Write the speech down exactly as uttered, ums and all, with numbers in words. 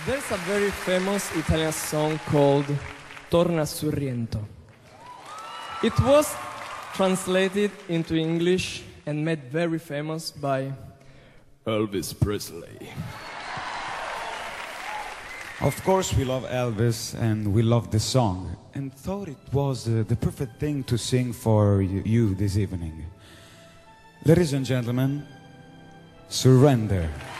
There's a very famous Italian song called Torna Sorrento. It was translated into English and made very famous by Elvis Presley. Of course we love Elvis and we love the song and thought it was uh, the perfect thing to sing for you this evening. Ladies and gentlemen, Surrender.